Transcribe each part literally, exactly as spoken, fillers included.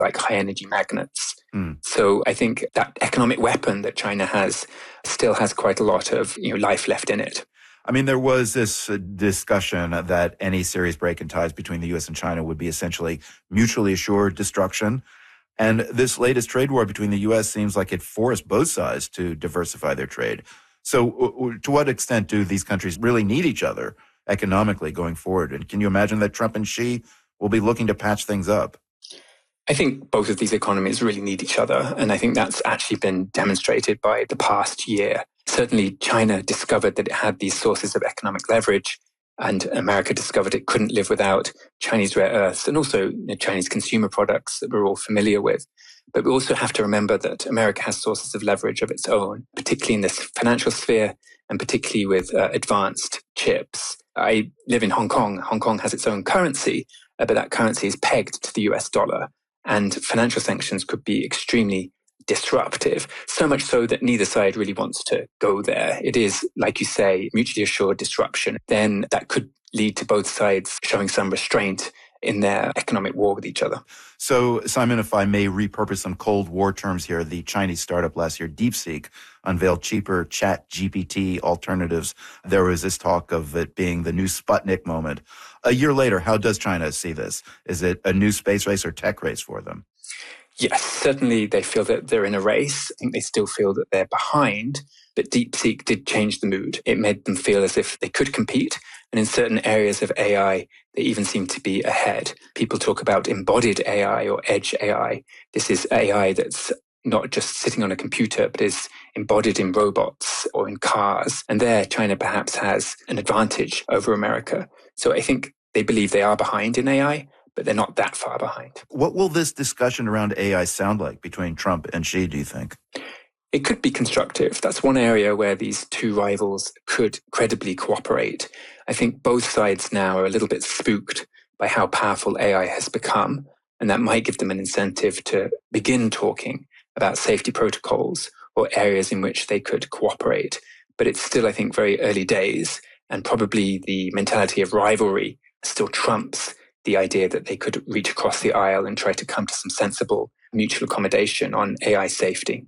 like high energy magnets. Mm. So I think that economic weapon that China has still has quite a lot of, you know, life left in it. I mean, there was this uh, discussion that any serious break in ties between the U S and China would be essentially mutually assured destruction. And this latest trade war between the U S seems like it forced both sides to diversify their trade. So uh, to what extent do these countries really need each other economically going forward? And can you imagine that Trump and Xi will be looking to patch things up? I think both of these economies really need each other. And I think that's actually been demonstrated by the past year. Certainly, China discovered that it had these sources of economic leverage, and America discovered it couldn't live without Chinese rare earths and also, you know, Chinese consumer products that we're all familiar with. But we also have to remember that America has sources of leverage of its own, particularly in this financial sphere and particularly with uh, advanced chips. I live in Hong Kong. Hong Kong has its own currency, uh, but that currency is pegged to the U S dollar. And financial sanctions could be extremely disruptive, so much so that neither side really wants to go there. It is, like you say, mutually assured disruption. Then that could lead to both sides showing some restraint in their economic war with each other. So, Simon, if I may repurpose some Cold War terms here, the Chinese startup last year, DeepSeek, unveiled cheaper Chat G P T alternatives. There was this talk of it being the new Sputnik moment. A year later, how does China see this? Is it a new space race or tech race for them? Yes, certainly they feel that they're in a race. I think they still feel that they're behind, but DeepSeek did change the mood. It made them feel as if they could compete, and in certain areas of A I, they even seem to be ahead. People talk about embodied A I or edge A I. This is A I that's not just sitting on a computer, but is embodied in robots or in cars. And there, China perhaps has an advantage over America. So I think they believe they are behind in A I, but they're not that far behind. What will this discussion around A I sound like between Trump and Xi, do you think? It could be constructive. That's one area where these two rivals could credibly cooperate. I think both sides now are a little bit spooked by how powerful A I has become, and that might give them an incentive to begin talking about safety protocols or areas in which they could cooperate. But it's still, I think, very early days, and probably the mentality of rivalry still trumps the idea that they could reach across the aisle and try to come to some sensible mutual accommodation on A I safety.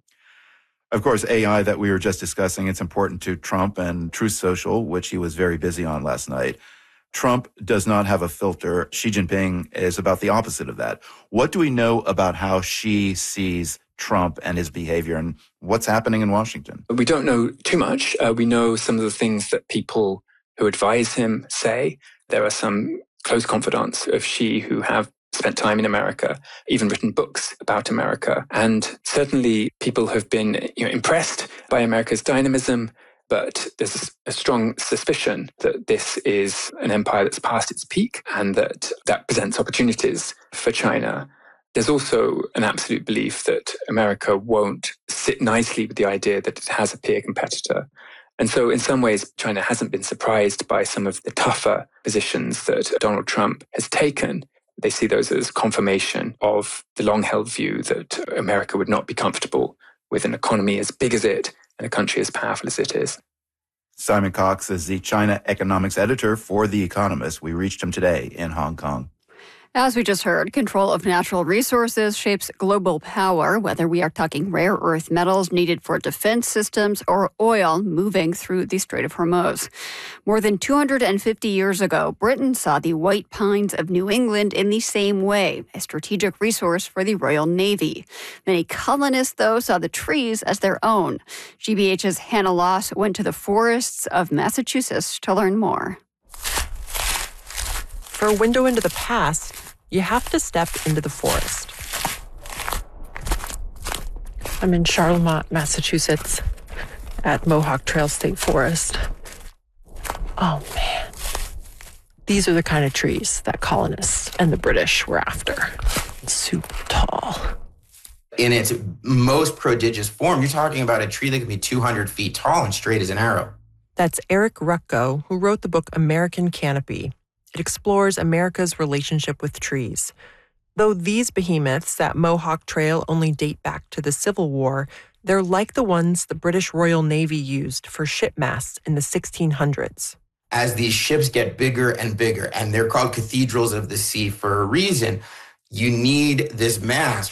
Of course, A I that we were just discussing, it's important to Trump and Truth Social, which he was very busy on last night. Trump does not have a filter. Xi Jinping is about the opposite of that. What do we know about how Xi sees Trump and his behavior, and what's happening in Washington? We don't know too much. Uh, we know some of the things that people who advise him say. There are some close confidants of Xi who have spent time in America, even written books about America. And certainly people have been, you know, impressed by America's dynamism, but there's a strong suspicion that this is an empire that's past its peak and that that presents opportunities for China. There's also an absolute belief that America won't sit nicely with the idea that it has a peer competitor. And so in some ways, China hasn't been surprised by some of the tougher positions that Donald Trump has taken. They see those as confirmation of the long-held view that America would not be comfortable with an economy as big as it and a country as powerful as it is. Simon Cox is the China economics editor for The Economist. We reached him today in Hong Kong. As we just heard, control of natural resources shapes global power, whether we are talking rare earth metals needed for defense systems or oil moving through the Strait of Hormuz. More than two hundred fifty years ago, Britain saw the white pines of New England in the same way, a strategic resource for the Royal Navy. Many colonists, though, saw the trees as their own. G B H's Hannah Loss went to the forests of Massachusetts to learn more. For a window into the past, you have to step into the forest. I'm in Charlemont, Massachusetts, at Mohawk Trail State Forest. Oh, man. These are the kind of trees that colonists and the British were after. Super tall. In its most prodigious form, you're talking about a tree that could be two hundred feet tall and straight as an arrow. That's Eric Rucko, who wrote the book American Canopy. It explores America's relationship with trees. Though these behemoths at Mohawk Trail only date back to the Civil War, they're like the ones the British Royal Navy used for ship masts in the sixteen hundreds. As these ships get bigger and bigger, and they're called cathedrals of the sea for a reason, you need this mass